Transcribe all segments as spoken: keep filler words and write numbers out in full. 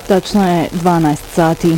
Tačno je dvanaest sati.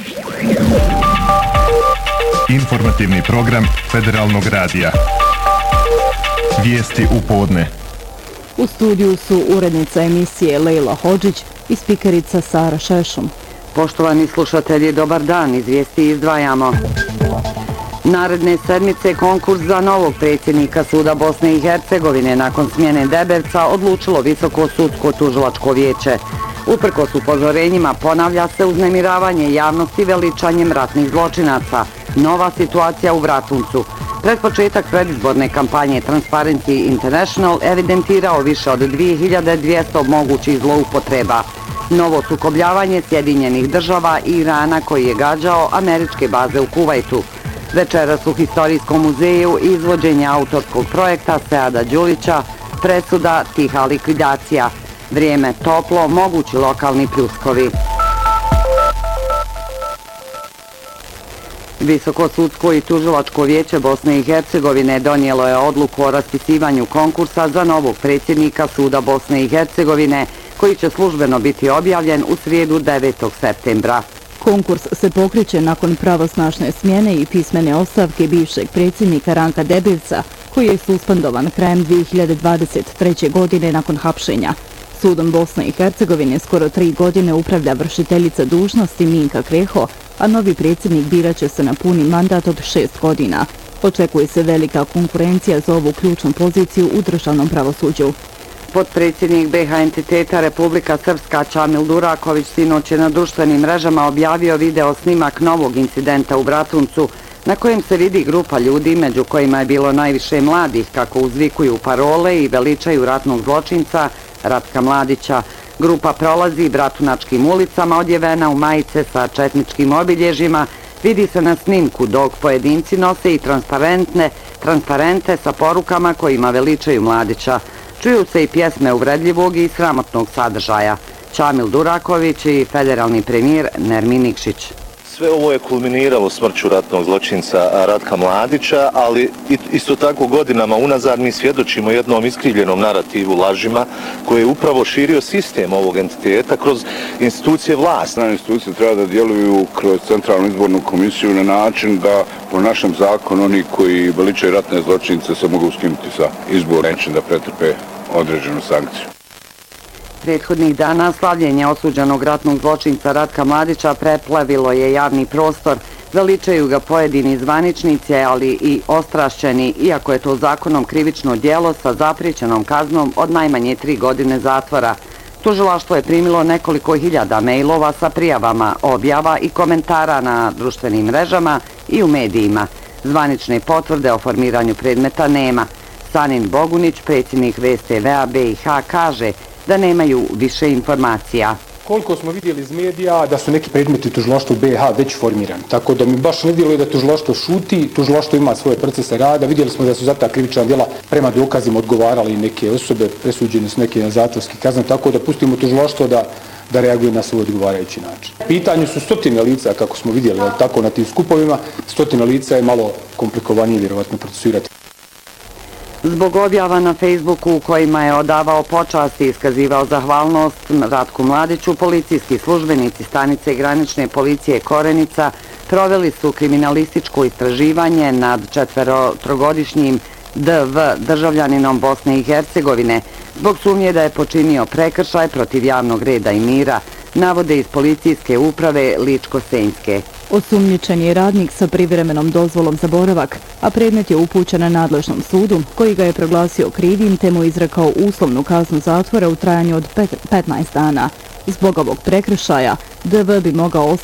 Informativni program Federalnog radija. Vijesti u podne. U studiju su urednica emisije Lejla Hodžić i spikerica Sara Šešum. Poštovani slušatelji, dobar dan, iz vijesti izdvajamo. Naredne sedmice konkurs za novog predsjednika Suda Bosne i Hercegovine nakon smjene Debevca odlučilo Visoko sudsko tužilačko vijeće. Uprkos upozorenjima ponavlja se uznemiravanje javnosti veličanjem ratnih zločinaca. Nova situacija u Bratuncu. Pred početak predizborne kampanje Transparency International evidentirao više od dvije hiljade dvjesto mogućih zloupotreba. Novo sukobljavanje Sjedinjenih država i Irana koji je gađao američke baze u Kuvajtu. Večeras u Historijskom muzeju izvođenje autorskog projekta Seada Đulića, presuda tiha likvidacija. Vrijeme toplo, mogući lokalni pljuskovi. Visoko sudsko i tužilačko vijeće Bosne i Hercegovine donijelo je odluku o raspisivanju konkursa za novog predsjednika Suda Bosne i Hercegovine, koji će službeno biti objavljen u srijedu devetog septembra. Konkurs se pokreće nakon pravosnažne smjene i pismene ostavke bivšeg predsjednika Ranka Debevca, koji je suspendovan krajem dvije hiljade dvadeset treće. godine nakon hapšenja. Sudom Bosne i Hercegovine skoro tri godine upravlja vršiteljica dužnosti Minka Kreho, a novi predsjednik biraće se na puni mandat od šest godina. Očekuje se velika konkurencija za ovu ključnu poziciju u državnom pravosuđu. Potpredsjednik be ha entiteta Republika Srpska Čamil Duraković sinoć je na društvenim mrežama objavio video snimak novog incidenta u Bratuncu, na kojem se vidi grupa ljudi, među kojima je bilo najviše mladih, kako uzvikuju parole i veličaju ratnog zločinca Ratka Mladića. Grupa prolazi bratunačkim ulicama odjevena u majice sa četničkim obilježjima. Vidi se na snimku dok pojedinci nose i transparentne, transparente sa porukama kojima veličaju Mladića. Čuju se i pjesme uvredljivog i sramotnog sadržaja. Čamil Duraković i federalni premijer Nermin Nikšić. Sve ovo je kulminiralo smrću ratnog zločinca Ratka Mladića, ali isto tako godinama unazad mi svjedočimo jednom iskrivljenom narativu lažima koje je upravo širio sistem ovog entiteta kroz institucije vlasti. Strane institucije treba da djeluju kroz centralnu izbornu komisiju na način da po našem zakonu oni koji veličaju ratne zločince se mogu skinuti sa izbora, neće da pretrpe određenu sankciju. Prethodnih dana slavljenje osuđenog ratnog zločinca Ratka Mladića preplavilo je javni prostor. Veličaju ga pojedini zvaničnici, ali i ostrašćeni, iako je to zakonom krivično djelo sa zapriječenom kaznom od najmanje tri godine zatvora. Tužilaštvo je primilo nekoliko hiljada mejlova sa prijavama, objava i komentara na društvenim mrežama i u medijima. Zvanične potvrde o formiranju predmeta nema. Sanin Bogunić, predsjednik ve es te ve-a be i ha, kaže da nemaju više informacija. Koliko smo vidjeli iz medija da su neki predmeti tužilaštva u be ha već formirani. Tako da mi baš ne djeluje da tužilaštvo šuti, tužilaštvo ima svoje procese rada. Vidjeli smo da su za ta krivična djela prema dokazima odgovarali neke osobe, presuđene su neke na zatvorski kazne, tako da pustimo tužilaštvo da da reaguje na svoj odgovarajući način. Pitanju su stotine lica, kako smo vidjeli, ali tako na tim skupovima, stotine lica je malo komplikovanije vjerovatno procesuirati. Zbog objava na Facebooku u kojima je odavao počast i iskazivao zahvalnost Ratku Mladiću, policijski službenici stanice granične policije Korenica proveli su kriminalističko istraživanje nad četverotrogodišnjim de ve državljaninom Bosne i Hercegovine zbog sumnje da je počinio prekršaj protiv javnog reda i mira, navode iz policijske uprave Ličko-Senjske. Osumnjičen je radnik sa privremenom dozvolom za boravak, a predmet je upućen nadležnom sudu, koji ga je proglasio krivim te mu izrekao uslovnu kaznu zatvora u trajanju od petnaest dana. Zbog ovog prekršaja, de ve bi mogao